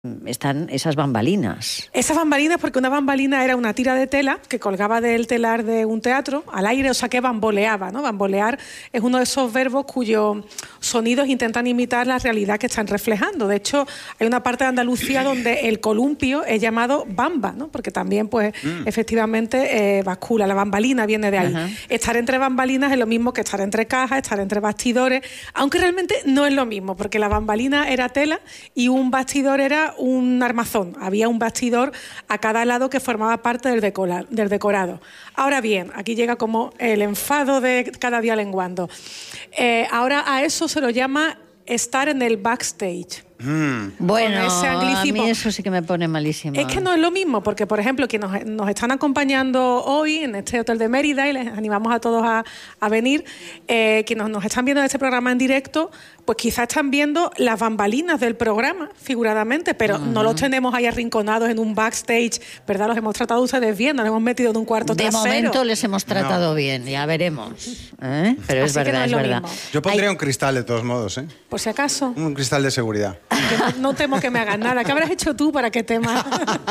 están esas bambalinas. Esas bambalinas, porque una bambalina era una tira de tela que colgaba del telar de un teatro al aire, o sea que bamboleaba, ¿no? Bambolear es uno de esos verbos cuyos sonidos intentan imitar la realidad que están reflejando. De hecho, hay una parte de Andalucía donde el columpio es llamado bamba, ¿no? Porque también, pues, efectivamente, bascula. La bambalina viene de ahí. Ajá. Estar entre bambalinas es lo mismo que estar entre cajas, estar entre bastidores, aunque realmente no es lo mismo, porque la bambalina era tela y un bastidor era un armazón. Había un bastidor a cada lado que formaba parte del decorado. Ahora bien, aquí llega como el enfado de cada día lenguando. Ahora a eso se lo llama estar en el backstage. Bueno, a mí eso sí que me pone malísimo. Es que no es lo mismo, porque, por ejemplo, quienes nos están acompañando hoy en este hotel de Mérida, y les animamos a todos a venir, quienes nos están viendo en este programa en directo, pues quizás están viendo las bambalinas del programa, figuradamente, pero no los tenemos ahí arrinconados en un backstage, ¿verdad? Los hemos tratado ustedes bien, nos hemos metido en un cuarto trasero. De momento les hemos tratado bien, ya veremos. Pero es verdad, es verdad. Yo pondría un cristal de todos modos, ¿eh? Por si acaso. Un cristal de seguridad. No temo que me hagan nada. ¿Qué habrás hecho tú para que temas?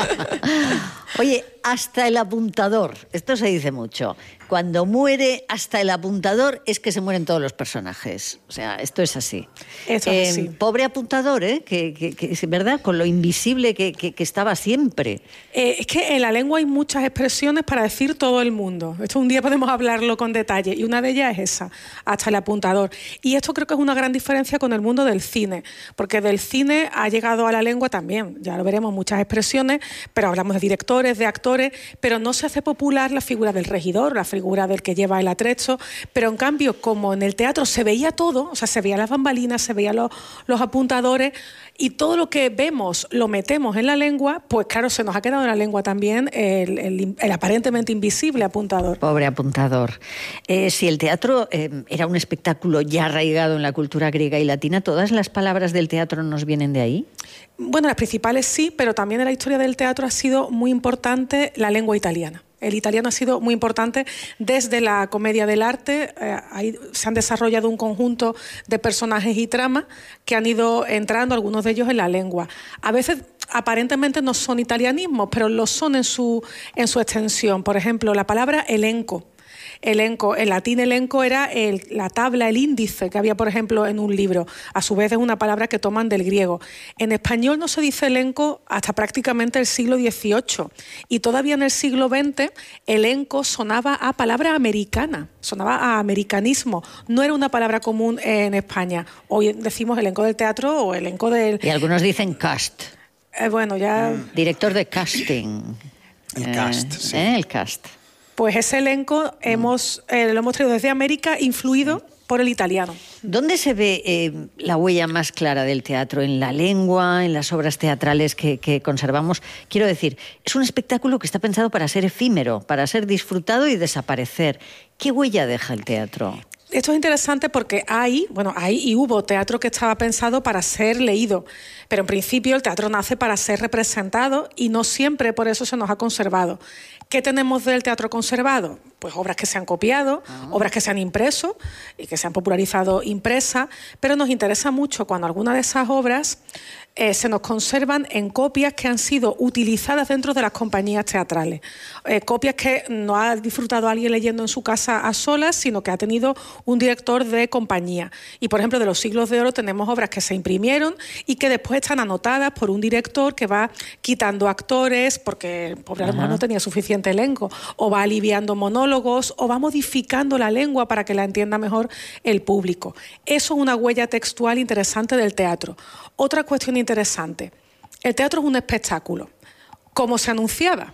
Oye, hasta el apuntador. Esto se dice mucho. Cuando muere hasta el apuntador es que se mueren todos los personajes. O sea, esto es así. Eso es así. Pobre apuntador, que es verdad, con lo invisible que estaba siempre. Es que en la lengua hay muchas expresiones para decir todo el mundo. Esto un día podemos hablarlo con detalle. Y una de ellas es esa, hasta el apuntador. Y esto creo que es una gran diferencia con el mundo del cine. Porque del cine ha llegado a la lengua también. Ya lo veremos, muchas expresiones, pero hablamos de directores, de actores, pero no se hace popular la figura del regidor, la figura del que lleva el atrecho, pero en cambio, como en el teatro se veía todo, o sea, se veían las bambalinas, se veían los apuntadores, y todo lo que vemos lo metemos en la lengua, pues claro, se nos ha quedado en la lengua también el aparentemente invisible apuntador. Pobre apuntador. Si el teatro era un espectáculo ya arraigado en la cultura griega y latina, ¿todas las palabras del teatro nos vienen de ahí? Bueno, las principales sí, pero también en la historia del teatro ha sido muy importante la lengua italiana. El italiano ha sido muy importante desde la comedia del arte. Ahí se han desarrollado un conjunto de personajes y tramas que han ido entrando, algunos de ellos, en la lengua. A veces aparentemente no son italianismos, pero lo son en su extensión. Por ejemplo, la palabra elenco. Elenco, en latín elenco era la tabla, el índice que había, por ejemplo, en un libro. A su vez es una palabra que toman del griego. En español no se dice elenco hasta prácticamente el siglo XVIII. Y todavía en el siglo XX, elenco sonaba a palabra americana, sonaba a americanismo. No era una palabra común en España. Hoy decimos elenco del teatro o elenco del... Y algunos dicen cast. Bueno, ya... Director de casting. El cast, sí. El cast. Pues ese elenco lo hemos traído desde América, influido por el italiano. ¿Dónde se ve la huella más clara del teatro? ¿En la lengua, en las obras teatrales que conservamos? Quiero decir, es un espectáculo que está pensado para ser efímero, para ser disfrutado y desaparecer. ¿Qué huella deja el teatro? Esto es interesante porque hay y hubo teatro que estaba pensado para ser leído, pero en principio el teatro nace para ser representado y no siempre por eso se nos ha conservado. ¿Qué tenemos del teatro conservado? Pues obras que se han copiado, obras que se han impreso y que se han popularizado impresas, pero nos interesa mucho cuando algunas de esas obras se nos conservan en copias que han sido utilizadas dentro de las compañías teatrales. Copias que no ha disfrutado alguien leyendo en su casa a solas, sino que ha tenido un director de compañía. Y, por ejemplo, de los siglos de oro tenemos obras que se imprimieron y que después están anotadas por un director que va quitando actores, porque el pobre alemán no tenía suficiente elenco, o va aliviando monólogos, o va modificando la lengua para que la entienda mejor el público. Eso es una huella textual interesante del teatro. Otra cuestión interesante. El teatro es un espectáculo. ¿Cómo se anunciaba?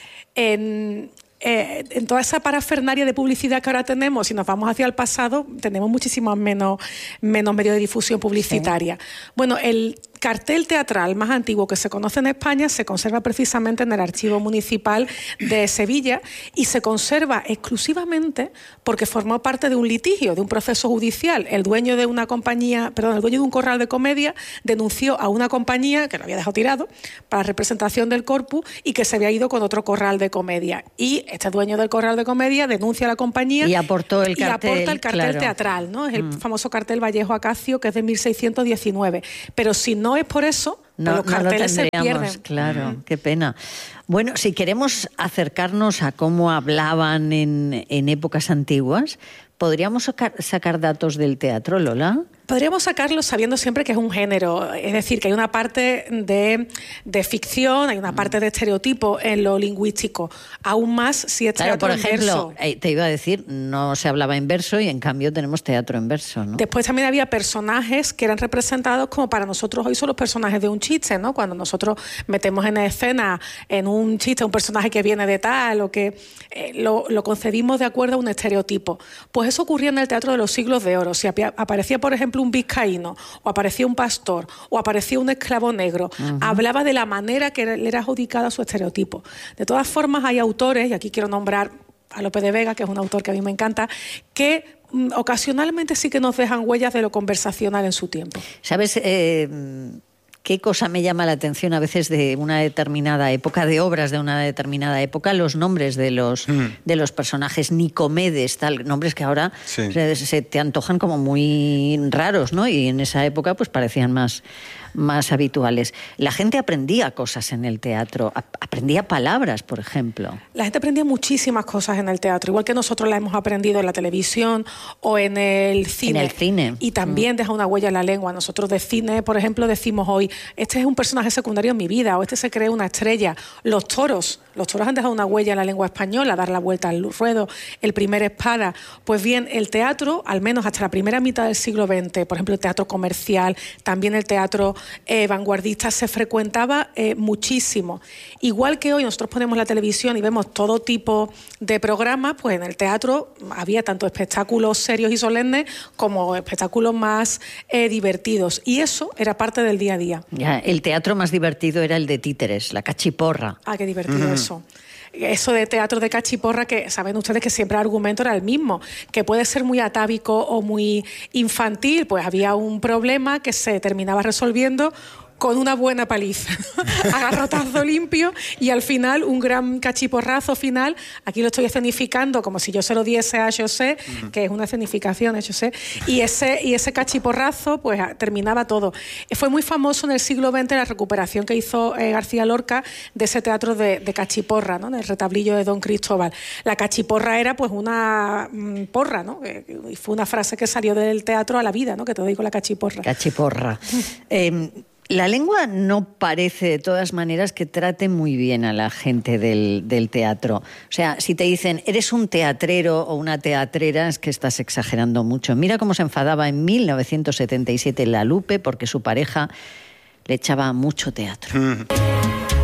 En toda esa parafernalia de publicidad que ahora tenemos, si nos vamos hacia el pasado, tenemos muchísimos menos medios de difusión publicitaria. Sí. Bueno, el cartel teatral más antiguo que se conoce en España se conserva precisamente en el Archivo Municipal de Sevilla y se conserva exclusivamente porque formó parte de un litigio, de un proceso judicial. El dueño de un corral de comedia denunció a una compañía que lo había dejado tirado para representación del corpus y que se había ido con otro corral de comedia. Y este dueño del corral de comedia denuncia a la compañía y aporta el cartel claro. Teatral, ¿no? Es el famoso cartel Vallejo Acacio, que es de 1619. Pero si no es por eso, los carteles se tendríamos, pierden. claro, qué pena. Bueno, si queremos acercarnos a cómo hablaban en épocas antiguas, ¿podríamos sacar datos del teatro, Lola? Podríamos sacarlo sabiendo siempre que es un género, es decir, que hay una parte de ficción, hay una parte de estereotipo en lo lingüístico, aún más si es teatro por en ejemplo, verso. te iba a decir, no se hablaba en verso y en cambio tenemos teatro en verso, ¿no? Después también había personajes que eran representados como para nosotros hoy son los personajes de un chiste, ¿no? Cuando nosotros metemos en escena en un chiste un personaje que viene de tal o que lo concebimos de acuerdo a un estereotipo. Pues eso ocurría en el teatro de los siglos de oro. Si aparecía, por ejemplo, un vizcaíno, o aparecía un pastor, o aparecía un esclavo negro, hablaba de la manera que le era adjudicada a su estereotipo. De todas formas, hay autores, y aquí quiero nombrar a Lope de Vega, que es un autor que a mí me encanta, que ocasionalmente sí que nos dejan huellas de lo conversacional en su tiempo. ¿Sabes qué cosa me llama la atención a veces de una determinada época, de obras de una determinada época? Los nombres de los personajes, Nicomedes, tal, nombres que ahora se te antojan como muy raros, ¿no? Y en esa época pues parecían más habituales. La gente aprendía cosas en el teatro, aprendía palabras, por ejemplo. La gente aprendía muchísimas cosas en el teatro, igual que nosotros las hemos aprendido en la televisión o en el cine. En el cine. Y también deja una huella en la lengua. Nosotros de cine, por ejemplo, decimos hoy, este es un personaje secundario en mi vida, o este se cree una estrella. Los toros han dejado una huella en la lengua española, dar la vuelta al ruedo, el primer espada. Pues bien, el teatro, al menos hasta la primera mitad del siglo XX, por ejemplo, el teatro comercial, también el teatro vanguardista, se frecuentaba muchísimo. Igual que hoy nosotros ponemos la televisión y vemos todo tipo de programas, pues en el teatro había tanto espectáculos serios y solemnes como espectáculos más divertidos. Y eso era parte del día a día. Ya, el teatro más divertido era el de títeres, la cachiporra. Ah, qué divertido eso. Eso de teatro de cachiporra, que saben ustedes que siempre el argumento era el mismo, que puede ser muy atávico o muy infantil, pues había un problema que se terminaba resolviendo con una buena paliza, agarrotazo limpio y al final un gran cachiporrazo final. Aquí lo estoy escenificando como si yo se lo diese a José, que es una escenificación de José, y ese cachiporrazo pues terminaba todo. Fue muy famoso en el siglo XX la recuperación que hizo García Lorca de ese teatro de cachiporra, ¿no? En el retablillo de Don Cristóbal. La cachiporra era pues una porra, ¿no? Y fue una frase que salió del teatro a la vida, ¿no? Que te digo, la cachiporra. Cachiporra. La lengua no parece, de todas maneras, que trate muy bien a la gente del teatro. O sea, si te dicen, eres un teatrero o una teatrera, es que estás exagerando mucho. Mira cómo se enfadaba en 1977 La Lupe porque su pareja le echaba mucho teatro.